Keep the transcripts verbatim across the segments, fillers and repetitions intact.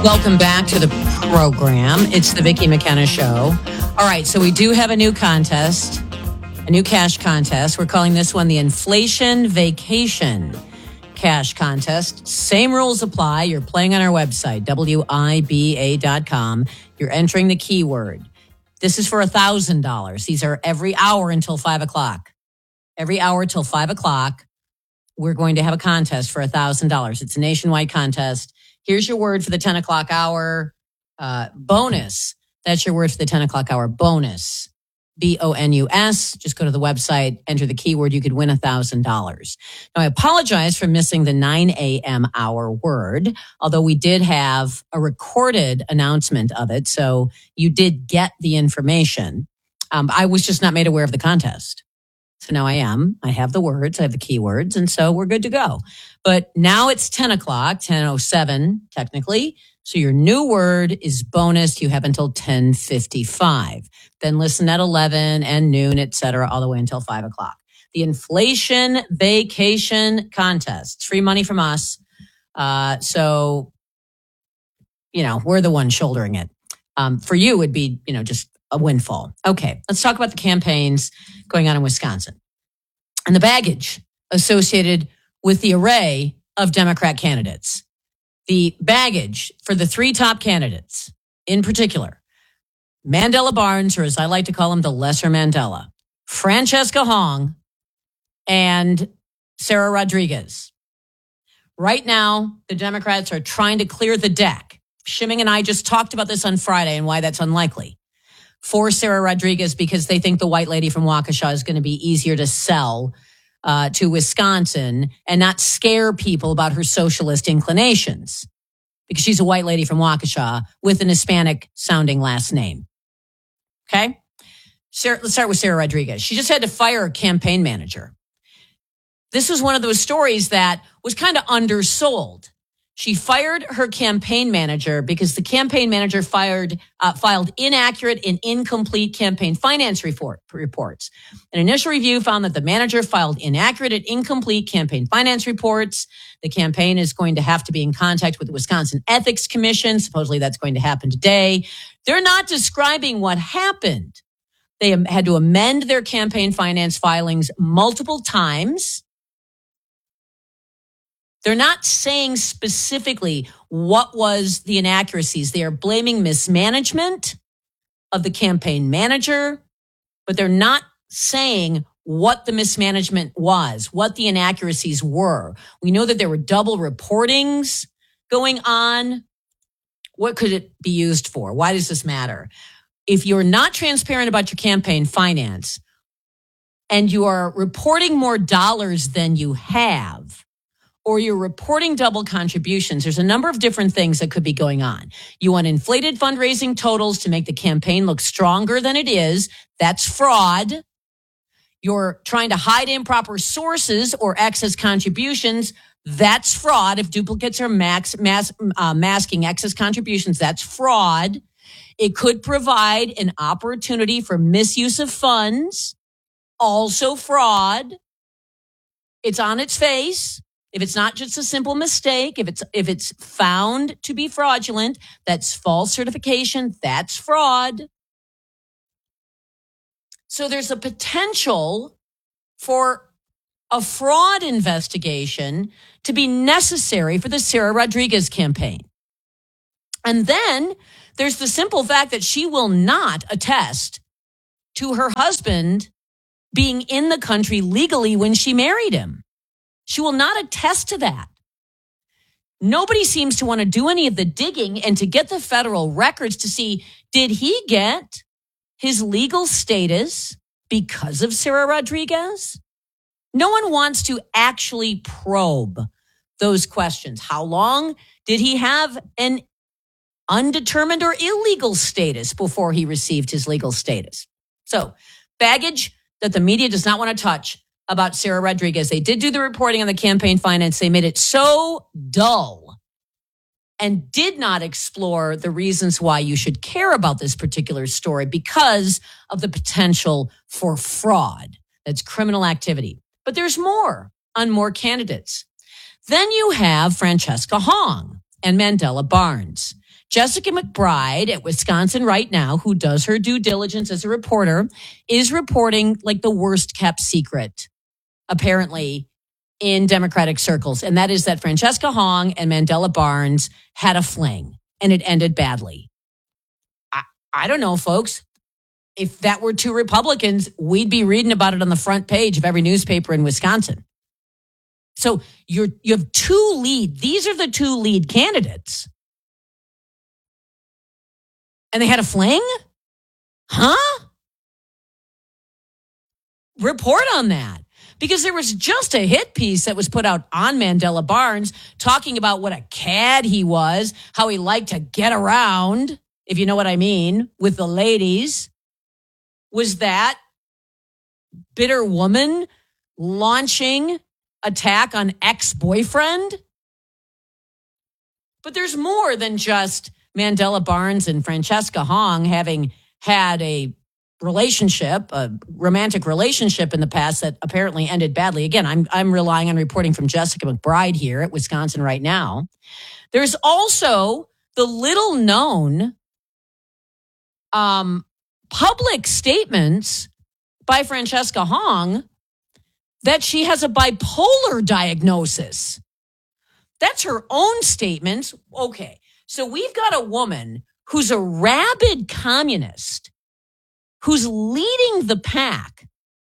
Welcome back to the program. It's the Vicki McKenna Show. All right, so we do have a new contest, a new cash contest. We're calling this one the Inflation Vacation Cash Contest. Same rules apply. You're playing on our website, W I B A dot com. You're entering the keyword. This is for one thousand dollars. These are every hour until five o'clock. Every hour till five o'clock, we're going to have a contest for one thousand dollars. It's a nationwide contest. Here's your word for the ten o'clock hour uh, bonus. That's your word for the ten o'clock hour bonus. B O N U S. Just go to the website, enter the keyword. You could win one thousand dollars. Now, I apologize for missing the nine a.m. hour word, although we did have a recorded announcement of it. So you did get the information. Um, I was just not made aware of the contest. So now I am. I have the words. I have the keywords. And so we're good to go. But now it's ten o'clock, ten oh seven technically. So your new word is bonus. You have until ten fifty-five. Then listen at eleven and noon, et cetera, all the way until five o'clock. The Inflation Vacation Contest. It's free money from us. Uh, so, you know, we're the ones shouldering it. Um, for you, it would be, you know, just a windfall. Okay, let's talk about the campaigns going on in Wisconsin and the baggage associated with the array of Democrat candidates. The baggage for the three top candidates, in particular, Mandela Barnes, or as I like to call him, the lesser Mandela, Francesca Hong, and Sarah Rodriguez. Right now, the Democrats are trying to clear the deck. Shimming and I just talked about this on Friday and why that's unlikely. For Sarah Rodriguez, because they think the white lady from Waukesha is going to be easier to sell uh, to Wisconsin and not scare people about her socialist inclinations, because she's a white lady from Waukesha with an Hispanic sounding last name. Okay? Sarah, let's start with Sarah Rodriguez. She just had to fire a campaign manager. This was one of those stories that was kind of undersold. She fired her campaign manager because the campaign manager fired, uh, filed inaccurate and incomplete campaign finance report, reports. An initial review found that the manager filed inaccurate and incomplete campaign finance reports. The campaign is going to have to be in contact with the Wisconsin Ethics Commission. Supposedly that's going to happen today. They're not describing what happened. They had to amend their campaign finance filings multiple times. They're not saying specifically what was the inaccuracies. They are blaming mismanagement of the campaign manager, but they're not saying what the mismanagement was, what the inaccuracies were. We know that there were double reportings going on. What could it be used for? Why does this matter? If you're not transparent about your campaign finance and you are reporting more dollars than you have, or you're reporting double contributions, there's a number of different things that could be going on. You want inflated fundraising totals to make the campaign look stronger than it is. That's fraud. You're trying to hide improper sources or excess contributions. That's fraud. If duplicates are max, mas, uh, masking excess contributions, that's fraud. It could provide an opportunity for misuse of funds. Also fraud. It's on its face. If it's not just a simple mistake, if it's if it's found to be fraudulent, that's false certification, that's fraud. So there's a potential for a fraud investigation to be necessary for the Sarah Rodriguez campaign. And then there's the simple fact that she will not attest to her husband being in the country legally when she married him. She will not attest to that. Nobody seems to want to do any of the digging and to get the federal records to see, did he get his legal status because of Sarah Rodriguez? No one wants to actually probe those questions. How long did he have an undetermined or illegal status before he received his legal status? So, baggage that the media does not want to touch about Sarah Rodriguez. They did do the reporting on the campaign finance. They made it so dull and did not explore the reasons why you should care about this particular story because of the potential for fraud. That's criminal activity. But there's more on more candidates. Then you have Francesca Hong. and Mandela Barnes. Jessica McBride at Wisconsin Right Now, who does her due diligence as a reporter, is reporting like the worst kept secret, apparently, in Democratic circles. And that is that Francesca Hong and Mandela Barnes had a fling and it ended badly. I, I don't know, folks. If that were two Republicans, we'd be reading about it on the front page of every newspaper in Wisconsin. So you're, you have two lead. These are the two lead candidates. And they had a fling? Huh? Report on that. Because there was just a hit piece that was put out on Mandela Barnes talking about what a cad he was, how he liked to get around, if you know what I mean, with the ladies. Was that bitter woman launching attack on ex-boyfriend? But there's more than just Mandela Barnes and Francesca Hong having had a relationship, a romantic relationship in the past that apparently ended badly. Again, I'm I'm relying on reporting from Jessica McBride here at Wisconsin Right Now. There's also the little known um, public statements by Francesca Hong that she has a bipolar diagnosis. That's her own statements. Okay. So we've got a woman who's a rabid communist, who's leading the pack,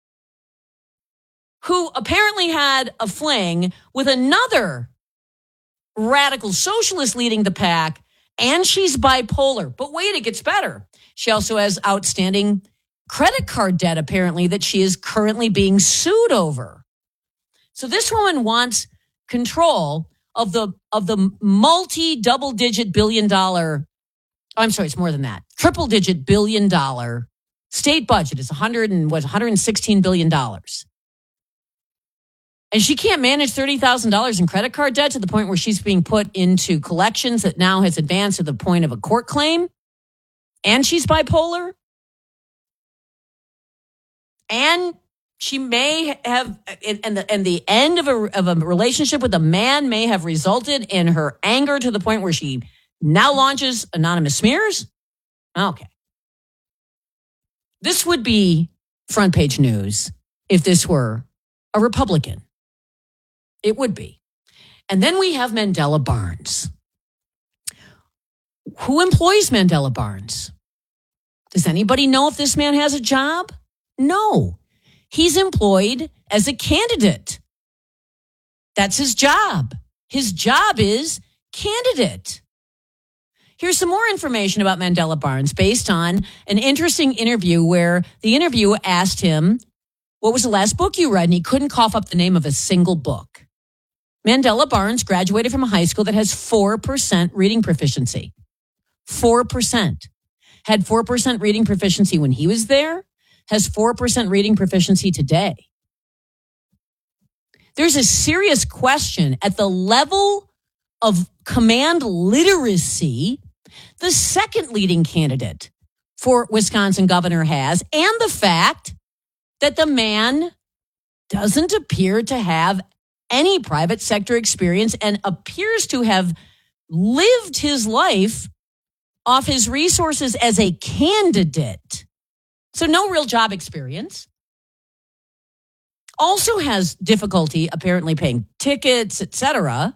who apparently had a fling with another radical socialist leading the pack, and she's bipolar. But wait, it gets better. She also has outstanding credit card debt, apparently, that she is currently being sued over. So this woman wants control of the of the multi double digit billion dollar, oh, I'm sorry, it's more than that, triple digit billion dollar state budget. It's one hundred and what, one hundred sixteen billion dollars. And she can't manage thirty thousand dollars in credit card debt to the point where she's being put into collections that now has advanced to the point of a court claim. And she's bipolar. And she may have, and the, and the end of a, of a relationship with a man may have resulted in her anger to the point where she now launches anonymous smears. Okay. This would be front page news if this were a Republican. It would be. And then we have Mandela Barnes. Who employs Mandela Barnes? Does anybody know if this man has a job? No. He's employed as a candidate. That's his job. His job is candidate. Here's some more information about Mandela Barnes based on an interesting interview where the interviewer asked him, what was the last book you read? And he couldn't cough up the name of a single book. Mandela Barnes graduated from a high school that has four percent reading proficiency. four percent. Had four percent reading proficiency when he was there, has four percent reading proficiency today. There's a serious question at the level of command literacy the second leading candidate for Wisconsin governor has, and the fact that the man doesn't appear to have any private sector experience and appears to have lived his life off his resources as a candidate. So no real job experience. Also has difficulty apparently paying tickets, et cetera.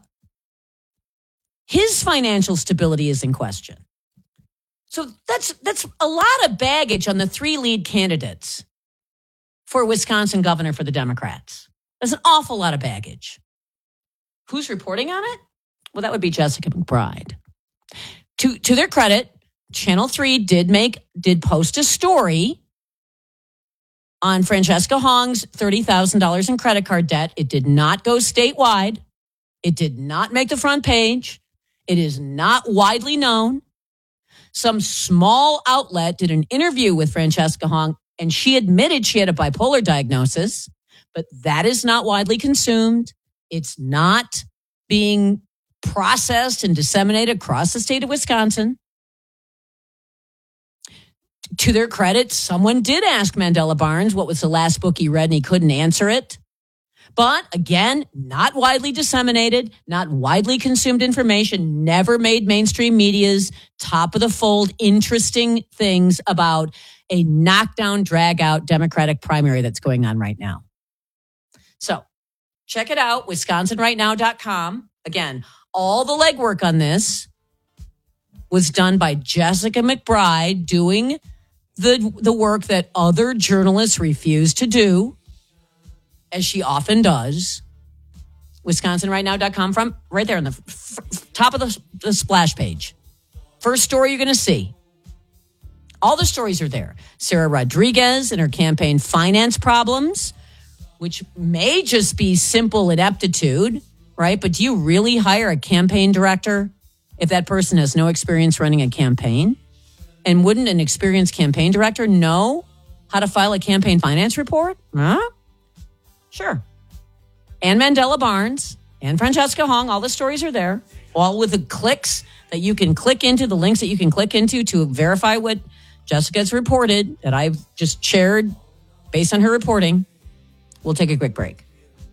His financial stability is in question. So that's that's a lot of baggage on the three lead candidates for Wisconsin governor for the Democrats. That's an awful lot of baggage. Who's reporting on it? Well, that would be Jessica McBride. To to their credit, Channel three did make did post a story on Francesca Hong's thirty thousand dollars in credit card debt. It did not go statewide. It did not make the front page. It is not widely known. Some small outlet did an interview with Francesca Hong, and she admitted she had a bipolar diagnosis, but that is not widely consumed. It's not being processed and disseminated across the state of Wisconsin. To their credit, someone did ask Mandela Barnes what was the last book he read, and he couldn't answer it. But again, not widely disseminated, not widely consumed information, never made mainstream media's top of the fold interesting things about a knockdown, drag out Democratic primary that's going on right now. So check it out, wisconsin right now dot com. Again, all the legwork on this was done by Jessica McBride, doing the, the work that other journalists refuse to do, as she often does. wisconsin right now dot com, from right there on the f- f- top of the, the splash page. First story you're going to see. All the stories are there. Sarah Rodriguez and her campaign finance problems, which may just be simple ineptitude, right? But do you really hire a campaign director if that person has no experience running a campaign? And wouldn't an experienced campaign director know how to file a campaign finance report? Huh? Sure. Ann Mandela Barnes and Francesca Hong, all the stories are there, all with the clicks that you can click into, the links that you can click into to verify what Jessica's reported, that I've just shared based on her reporting. We'll take a quick break.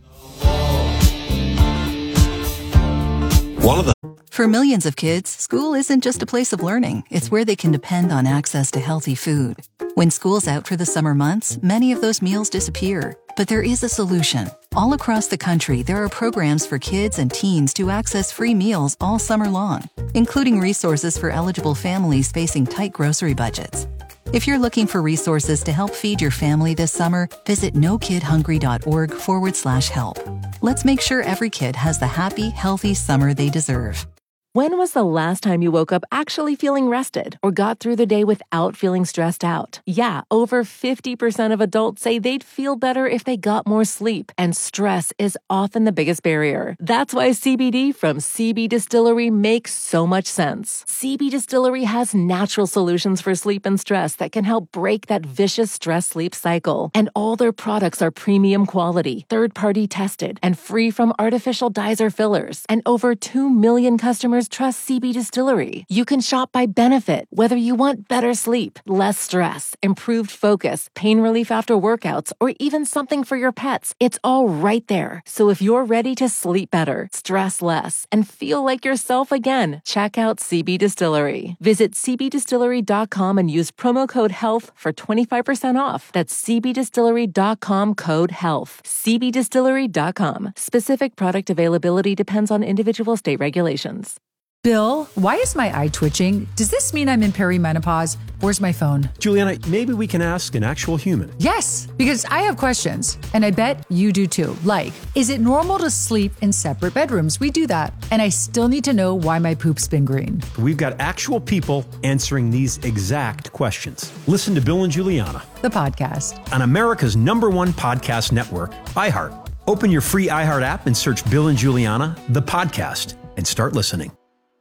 One of the For millions of kids, school isn't just a place of learning. It's where they can depend on access to healthy food. When school's out for the summer months, many of those meals disappear. But there is a solution. All across the country, there are programs for kids and teens to access free meals all summer long, including resources for eligible families facing tight grocery budgets. If you're looking for resources to help feed your family this summer, visit nokidhungry.org forward slash help. Let's make sure every kid has the happy, healthy summer they deserve. When was the last time you woke up actually feeling rested or got through the day without feeling stressed out? Yeah, over fifty percent of adults say they'd feel better if they got more sleep, and stress is often the biggest barrier. That's why C B D from C B Distillery makes so much sense. C B Distillery has natural solutions for sleep and stress that can help break that vicious stress-sleep cycle. And all their products are premium quality, third-party tested, and free from artificial dyes or fillers. And over two million customers trust C B Distillery. You can shop by benefit, whether you want better sleep, less stress, improved focus, pain relief after workouts, or even something for your pets. It's all right there. So if you're ready to sleep better, stress less, and feel like yourself again, check out C B Distillery. Visit c b distillery dot com and use promo code HEALTH for twenty-five percent off. That's c b distillery dot com code HEALTH. c b distillery dot com. Specific product availability depends on individual state regulations. Bill, why is my eye twitching? Does this mean I'm in perimenopause? Where's my phone? Juliana, maybe we can ask an actual human. Yes, because I have questions, and I bet you do too. Like, is it normal to sleep in separate bedrooms? We do that. And I still need to know why my poop's been green. We've got actual people answering these exact questions. Listen to Bill and Juliana, The podcast. on America's number one podcast network, iHeart. Open your free iHeart app and search Bill and Juliana, the podcast, and start listening.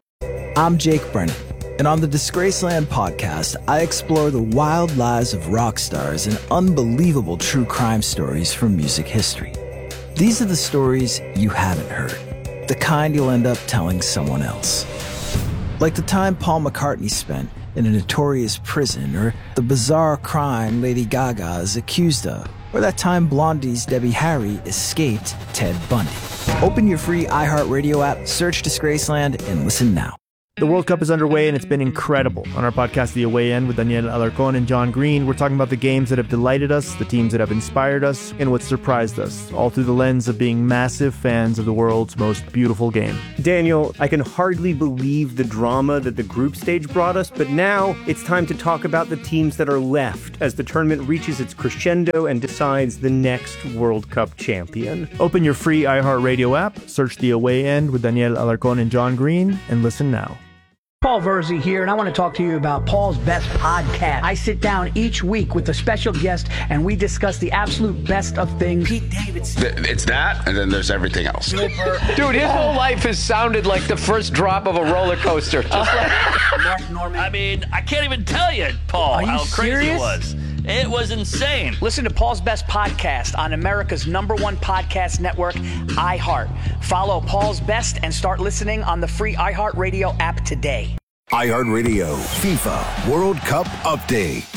I'm Jake Brennan, and on the Disgraceland podcast, I explore the wild lives of rock stars and unbelievable true crime stories from music history. These are the stories you haven't heard, the kind you'll end up telling someone else. Like the time Paul McCartney spent in a notorious prison, or the bizarre crime Lady Gaga is accused of, or that time Blondie's Debbie Harry escaped Ted Bundy. Open your free iHeartRadio app, search Disgraceland, and listen now. The World Cup is underway, and it's been incredible. On our podcast, The Away End, with Daniel Alarcón and John Green, we're talking about the games that have delighted us, the teams that have inspired us, and what surprised us, all through the lens of being massive fans of the world's most beautiful game. Daniel, I can hardly believe the drama that the group stage brought us, but now it's time to talk about the teams that are left as the tournament reaches its crescendo and decides the next World Cup champion. Open your free iHeartRadio app, search The Away End with Daniel Alarcón and John Green, and listen now. Paul Verzi here, and I want to talk to you about Paul's Best Podcast. I sit down each week with a special guest, and we discuss the absolute best of things. Pete Davidson. It's that, and then there's everything else. Dude, his whole life has sounded like the first drop of a roller coaster. Just like Mark Norman. I mean, I can't even tell you, Paul, Are you how crazy serious? it was. It was insane. Listen to Paul's Best Podcast on America's number one podcast network, iHeart. Follow Paul's Best and start listening on the free iHeartRadio app today. iHeartRadio FIFA World Cup Update.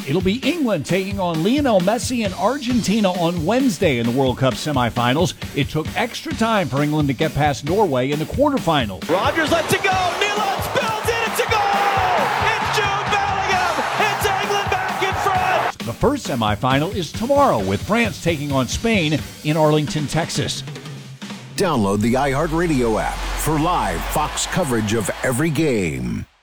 It'll be England taking on Lionel Messi and Argentina on Wednesday in the World Cup semifinals. It took extra time for England to get past Norway in the quarterfinals. Rogers lets it go. Nealon spills it. It's a goal. It's Jude Bellingham. It's England back in front. The first semifinal is tomorrow with France taking on Spain in Arlington, Texas. Download the iHeartRadio app for live Fox coverage of every game.